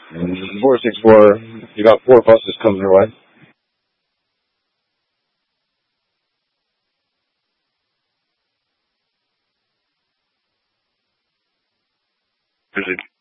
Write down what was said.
And 464, you got 4 buses coming your way. Is it